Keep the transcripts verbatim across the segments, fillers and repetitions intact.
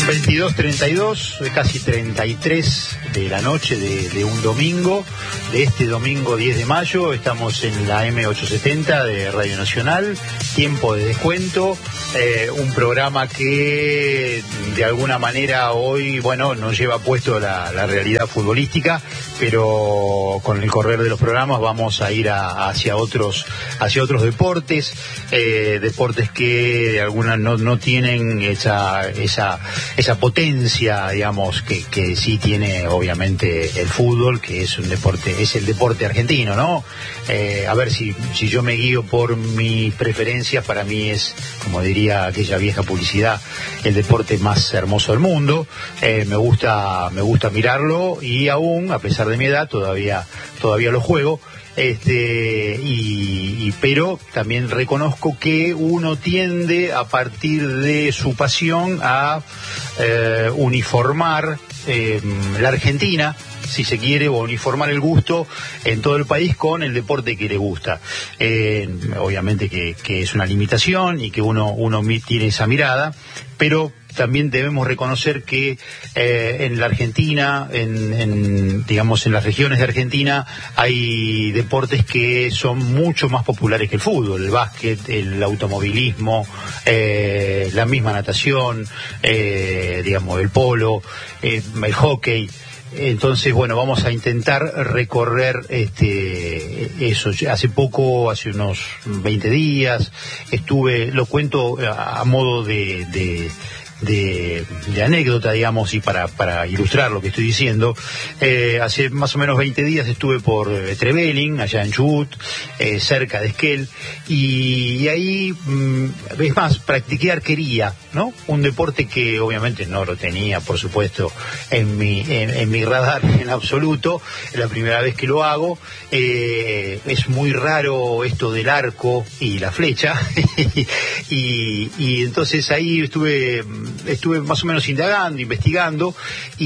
veintidós treinta y dos, casi treinta y tres de la noche de, de un domingo, de este domingo diez de mayo, estamos en la eme ochocientos setenta de Radio Nacional, tiempo de descuento, eh, un programa que de alguna manera hoy, bueno, nos lleva puesto la, la realidad futbolística, pero con el correr de los programas vamos a ir a, hacia otros hacia otros deportes, eh, deportes que de alguna no, no tienen esa esa esa potencia, digamos, que, que sí tiene obviamente el fútbol, que es un deporte, es el deporte argentino, ¿no? Eh, a ver si, si yo me guío por mis preferencias, para mí es, como diría aquella vieja publicidad, el deporte más hermoso del mundo. Eh, me gusta, me gusta mirarlo y aún, a pesar de mi edad, todavía, todavía lo juego. Este, y, y pero también reconozco que uno tiende a partir de su pasión a eh, uniformar eh, la Argentina, si se quiere, o uniformar el gusto en todo el país con el deporte que le gusta. Eh, obviamente que, que es una limitación y que uno, uno tiene esa mirada, pero también debemos reconocer que eh, en la Argentina, en, en digamos en las regiones de Argentina, hay deportes que son mucho más populares que el fútbol, el básquet, el automovilismo, eh, la misma natación, eh, digamos el polo, eh, el hockey. Entonces, bueno, vamos a intentar recorrer este eso. Hace poco, hace unos veinte días, estuve, lo cuento a modo de, de De, de anécdota, digamos, y para, para ilustrar lo que estoy diciendo. Eh, hace más o menos veinte días estuve por eh, Trevelin, allá en Chubut, eh, cerca de Esquel, y, y ahí, mm, es más, practiqué arquería, ¿no? Un deporte que obviamente no lo tenía, por supuesto, en mi, en, en mi radar en absoluto. Es la primera vez que lo hago. Eh, es muy raro esto del arco y la flecha, y, y entonces ahí estuve estuve más o menos indagando, investigando,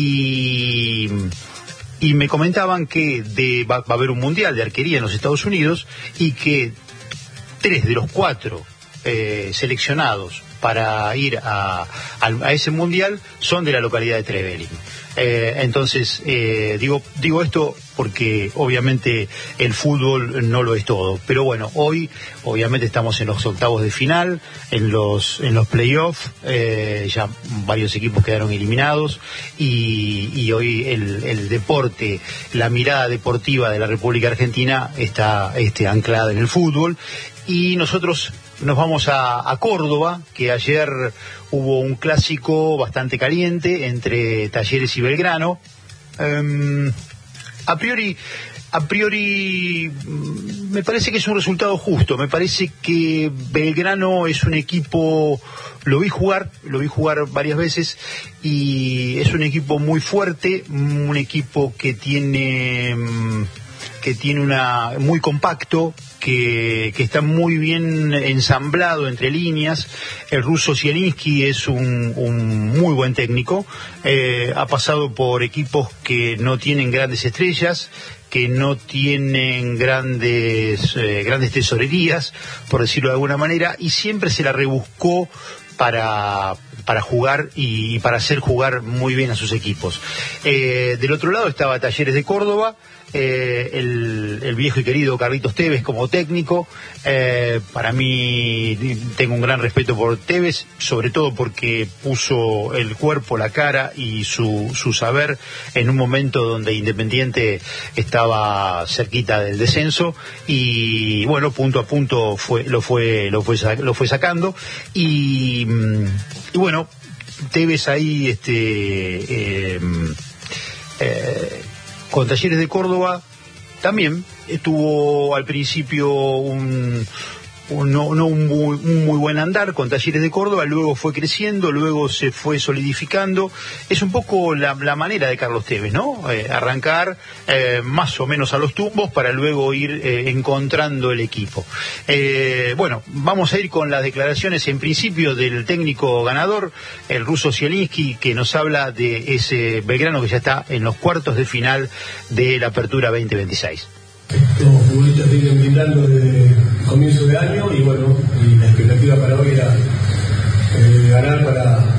y, y me comentaban que de, va, va a haber un mundial de arquería en los Estados Unidos y que tres de los cuatro eh, seleccionados para ir a, a, a ese mundial son de la localidad de Trevelin. Eh, entonces, eh, digo, digo esto porque obviamente el fútbol no lo es todo. Pero bueno, hoy obviamente estamos en los octavos de final, en los en los playoffs, eh, ya varios equipos quedaron eliminados y, y hoy el, el deporte, la mirada deportiva de la República Argentina está este, anclada en el fútbol. Y nosotros nos vamos a, a Córdoba, que ayer hubo un clásico bastante caliente entre Talleres y Belgrano. Um, a priori, a priori, me parece que es un resultado justo. Me parece que Belgrano es un equipo, lo vi jugar, lo vi jugar varias veces, y es un equipo muy fuerte, un equipo que tiene, que tiene una, muy compacto, Que, que está muy bien ensamblado entre líneas. El ruso Zielinski es un, un muy buen técnico, eh, ha pasado por equipos que no tienen grandes estrellas, que no tienen grandes eh, grandes tesorerías, por decirlo de alguna manera, y siempre se la rebuscó para para jugar y para hacer jugar muy bien a sus equipos. Eh, del otro lado estaba Talleres de Córdoba, eh, el, el viejo y querido Carlitos Tevez como técnico. Eh, para mí, tengo un gran respeto por Tevez, sobre todo porque puso el cuerpo, la cara y su, su saber en un momento donde Independiente estaba cerquita del descenso, y bueno, punto a punto fue, lo fue, lo fue, lo fue sacando, y, y bueno, Tevez ahí este eh, eh, con Talleres de Córdoba también tuvo al principio un, un no, no un, muy, un muy buen andar con Talleres de Córdoba, luego fue creciendo, luego se fue solidificando. Es un poco la, la manera de Carlos Tevez, ¿no? Eh, arrancar eh, más o menos a los tumbos para luego ir eh, encontrando el equipo. Eh, bueno, vamos a ir con las declaraciones en principio del técnico ganador, el ruso Zielinski, que nos habla de ese Belgrano que ya está en los cuartos de final de la Apertura veinte veintiséis. Los futbolistas vienen brindando desde comienzo de año, y bueno, y la expectativa para hoy era eh, ganar para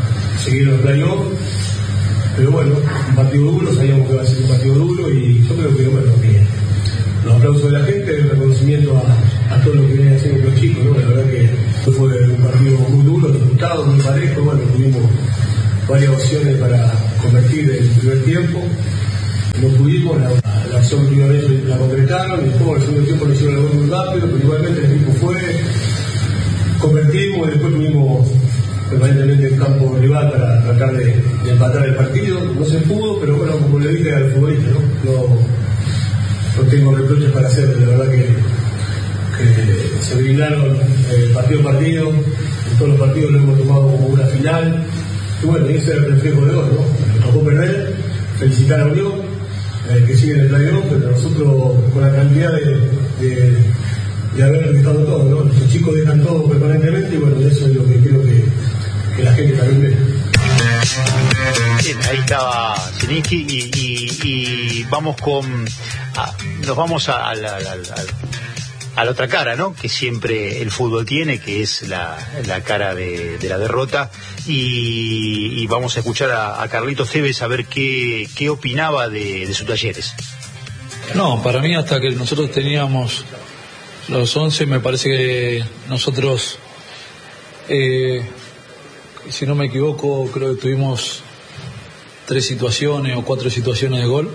seguir en los playoffs. Pero bueno, un partido duro, sabíamos que iba a ser un partido duro y yo creo que, bueno, que los aplausos de la gente, el reconocimiento a, a todo lo que vienen haciendo los chicos, ¿no? La verdad que fue un partido muy duro, disputado, muy parejo, bueno, tuvimos varias opciones para convertir el primer tiempo, no pudimos, la, la acción primera vez la concretaron, y después el segundo tiempo lo hicieron el gol muy rápido, pero igualmente el equipo fue, convertimos y después tuvimos permanentemente un campo rival para tratar de, de empatar el partido, no se pudo, pero bueno, como le dije al futbolista, ¿no? No, no tengo reproches para hacer, la verdad que, que se brindaron eh, partido a partido, en todos los partidos lo hemos tomado como una final, y bueno, ese es el reflejo de hoy, ¿no? Nos tocó perder, felicitar a Unión, eh, que sigue en el playoff, pero nosotros con la cantidad de, de, de haber dejado todo, ¿no? Los chicos dejan todo permanentemente, y bueno, eso es lo que creo que, que la gente también ve. Bien, ahí estaba Zielinski y, y, y vamos con, a, nos vamos a, a, la, a, la, a la otra cara, ¿no? Que siempre el fútbol tiene, que es la, la cara de, de la derrota, y, y vamos a escuchar a, a Carlitos Tevez a ver qué, qué opinaba de, de sus Talleres. No, para mí hasta que nosotros teníamos los once, me parece que nosotros, eh, si no me equivoco, creo que tuvimos tres situaciones o cuatro situaciones de gol.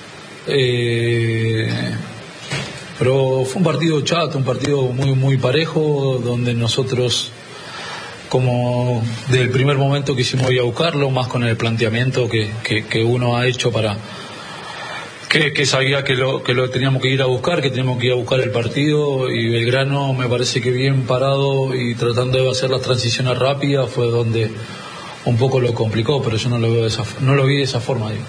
Eh, pero fue un partido chato, un partido muy muy parejo, donde nosotros, como desde el primer momento quisimos ir a buscarlo, más con el planteamiento que, que, que uno ha hecho para que, que sabía que lo, que lo teníamos que ir a buscar, que teníamos que ir a buscar el partido, y Belgrano me parece que bien parado y tratando de hacer las transiciones rápidas fue donde un poco lo complicó, pero yo no lo veo de esa, no lo vi de esa forma, digo.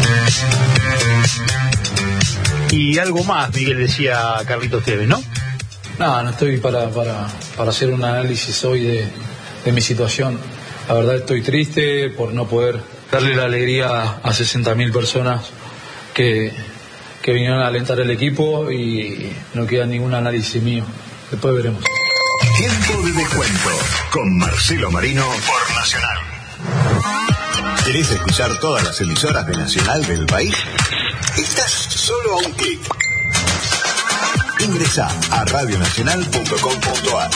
Y algo más, Miguel, decía Carlitos Tevez, ¿no? No, no estoy para, para, para hacer un análisis hoy de, de mi situación. La verdad estoy triste por no poder darle la alegría a sesenta mil personas que, que vinieron a alentar el equipo, y no queda ningún análisis mío. Después veremos. Tiempo de descuento con Marcelo Marino por Nacional. ¿Querés escuchar todas las emisoras de Nacional del país? Estás solo a un clic. Ingresá a radio nacional punto com punto a r.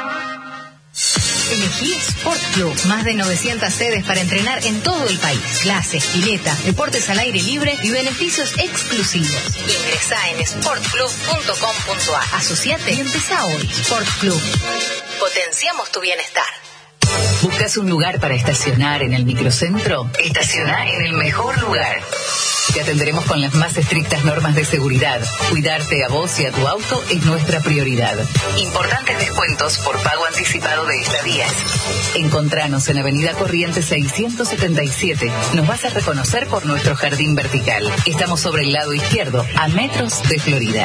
Elegí Sport Club. Más de novecientas sedes para entrenar en todo el país. Clases, pileta, deportes al aire libre y beneficios exclusivos. Ingresá en sport club punto com punto a r. Asociate y empezá hoy. Sport Club. Potenciamos tu bienestar. ¿Buscas un lugar para estacionar en el microcentro? Estacioná en el mejor lugar. Te atenderemos con las más estrictas normas de seguridad. Cuidarte a vos y a tu auto es nuestra prioridad. Importantes descuentos por pago anticipado de estadías. Encontranos en Avenida Corrientes seiscientos setenta y siete. Nos vas a reconocer por nuestro jardín vertical. Estamos sobre el lado izquierdo, a metros de Florida.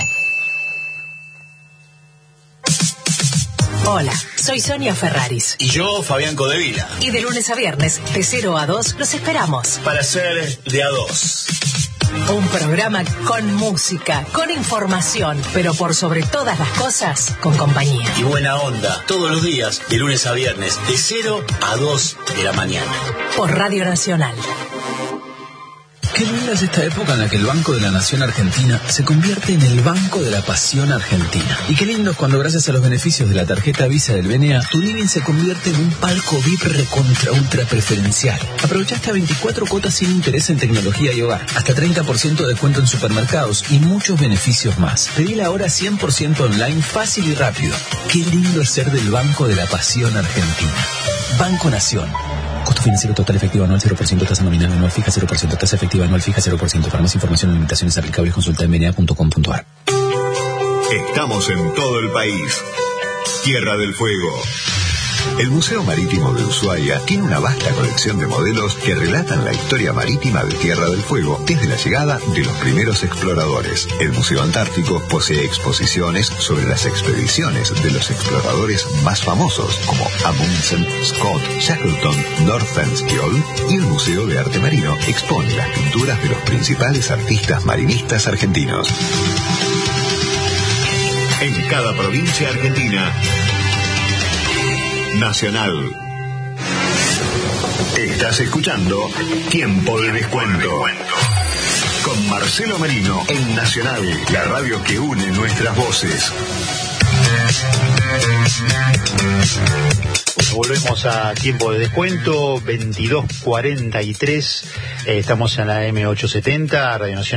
Hola, soy Sonia Ferraris. Y yo, Fabián Codevila. Y de lunes a viernes, de cero a dos, los esperamos. Para ser de a dos. Un programa con música, con información, pero por sobre todas las cosas, con compañía. Y buena onda, todos los días, de lunes a viernes, de cero a dos de la mañana. Por Radio Nacional. Qué linda es esta época en la que el Banco de la Nación Argentina se convierte en el Banco de la Pasión Argentina. Y qué lindo es cuando, gracias a los beneficios de la tarjeta Visa del B N A, tu living se convierte en un palco V I P recontra ultra preferencial. Aprovecha hasta veinticuatro cuotas sin interés en tecnología y hogar, hasta treinta por ciento de descuento en supermercados y muchos beneficios más. Pedila ahora cien por ciento online, fácil y rápido. Qué lindo es ser del Banco de la Pasión Argentina. Banco Nación. Costo financiero total efectivo anual cero por ciento, tasa nominal anual fija cero por ciento, tasa efectiva anual fija cero por ciento. Para más información y limitaciones aplicables, consulta en b n a punto com punto a r. Estamos en todo el país. Tierra del Fuego. El Museo Marítimo de Ushuaia tiene una vasta colección de modelos que relatan la historia marítima de Tierra del Fuego desde la llegada de los primeros exploradores. El Museo Antártico posee exposiciones sobre las expediciones de los exploradores más famosos como Amundsen, Scott, Shackleton, Nordenskiöld, y el Museo de Arte Marino expone las pinturas de los principales artistas marinistas argentinos. En cada provincia argentina, Nacional. Estás escuchando Tiempo de Descuento. Con Marcelo Merino en Nacional, la radio que une nuestras voces. Bueno, volvemos a Tiempo de Descuento, veintidós cuarenta y tres. Eh, estamos en la eme ochocientos setenta, Radio Nacional.